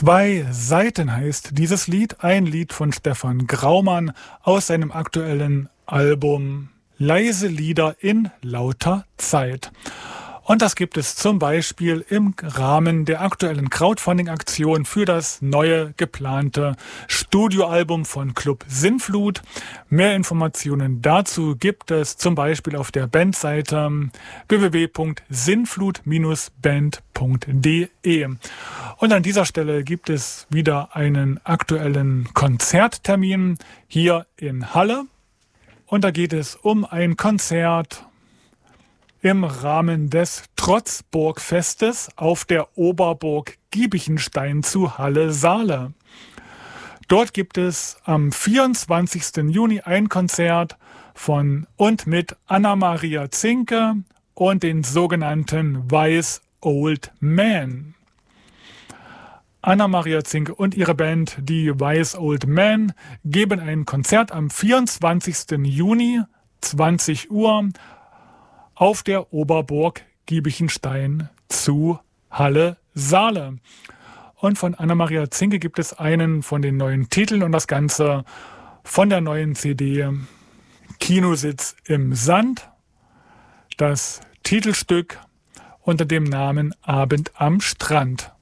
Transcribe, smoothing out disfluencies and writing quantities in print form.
2 Seiten heißt dieses Lied, ein Lied von Stefan Graumann aus seinem aktuellen Album Leise Lieder in lauter Zeit. Und das gibt es zum Beispiel im Rahmen der aktuellen Crowdfunding-Aktion für das neue geplante Studioalbum von Club Sinnflut. Mehr Informationen dazu gibt es zum Beispiel auf der Bandseite www.sinnflut-band.de. Und an dieser Stelle gibt es wieder einen aktuellen Konzerttermin hier in Halle. Und da geht es um ein Konzert im Rahmen des Trotzburgfestes auf der Oberburg Giebichenstein zu Halle-Saale. Dort gibt es am 24. Juni ein Konzert von und mit Anna-Maria Zinke und den sogenannten Wise Old Men. Anna-Maria Zinke und ihre Band, die Wise Old Men, geben ein Konzert am 24. Juni, 20 Uhr, auf der Oberburg Giebichenstein zu Halle-Saale. Und von Anna-Maria Zinke gibt es einen von den neuen Titeln und das Ganze von der neuen CD Kinositz im Sand. Das Titelstück unter dem Namen Abend am Strand.